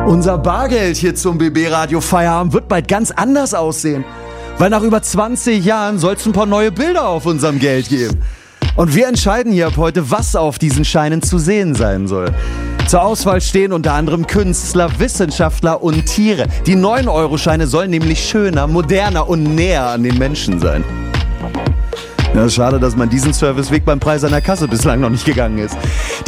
Unser Bargeld hier zum BB-Radio Feierabend wird bald ganz anders aussehen. Weil nach über 20 Jahren soll es ein paar neue Bilder auf unserem Geld geben. Und wir entscheiden hier ab heute, was auf diesen Scheinen zu sehen sein soll. Zur Auswahl stehen unter anderem Künstler, Wissenschaftler und Tiere. Die 9-Euro-Scheine sollen nämlich schöner, moderner und näher an den Menschen sein. Ja, schade, dass man diesen Serviceweg beim Preis an der Kasse bislang noch nicht gegangen ist.